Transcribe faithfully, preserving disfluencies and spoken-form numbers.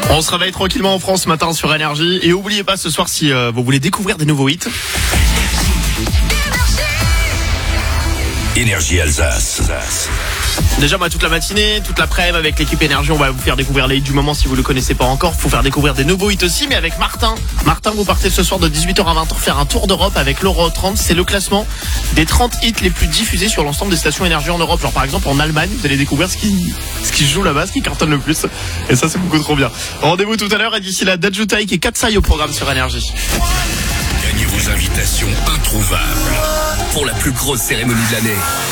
On se réveille tranquillement en France ce matin sur Énergie. Et oubliez pas ce soir, si euh, vous voulez découvrir des nouveaux hits, Énergie Alsace. déjà moi toute la matinée, toute l'après-midi avec l'équipe Énergie, on va vous faire découvrir les hits du moment si vous le connaissez pas encore. Faut faire découvrir des nouveaux hits aussi, mais avec Martin. Martin, vous partez ce soir de dix-huit heures à vingt heures faire un tour d'Europe avec l'Euro trente. C'est le classement des trente hits les plus diffusés sur l'ensemble des stations Énergie en Europe. Genre par exemple en Allemagne, vous allez découvrir ce qui, ce qui se joue là-bas, ce qui cartonne le plus. Et ça c'est beaucoup trop bien. Rendez-vous tout à l'heure et d'ici là, Dajou Taïk et Katsai au programme sur Énergie. Gagnez vos invitations introuvables pour la plus grosse cérémonie de l'année.